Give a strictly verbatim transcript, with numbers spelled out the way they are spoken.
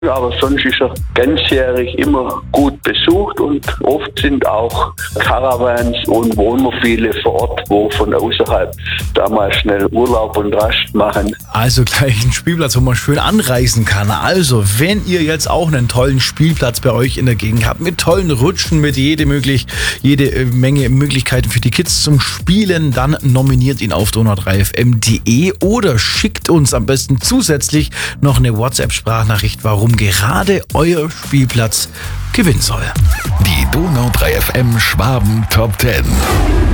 Aber sonst ist er ganzjährig immer gut besucht und oft sind auch Caravans und Wohnmobile vor Ort, wo von außerhalb da mal schnell Urlaub und Rast machen. Also gleich ein Spielplatz, wo man schön anreisen kann. Also, wenn ihr jetzt auch einen tollen Spielplatz bei euch in der Gegend habt, mit tollen Rutschen, mit jede, möglich, jede Menge Möglichkeiten für die Kids zum Spielen, dann nominiert ihn auf donau drei f m punkt d e oder schickt uns am besten zusätzlich noch eine WhatsApp-Sprachnachricht, warum gerade euer Spielplatz gewinnen soll. Die Donau drei F M Schwaben Top zehn.